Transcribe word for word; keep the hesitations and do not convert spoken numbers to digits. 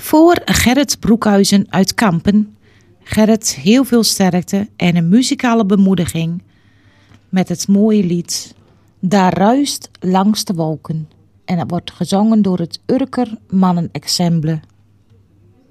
Voor Gerrit Broekhuizen uit Kampen. Gerrit, heel veel sterkte en een muzikale bemoediging met het mooie lied Daar ruist langs de wolken. En het wordt gezongen door het Urker Mannen Ensemble.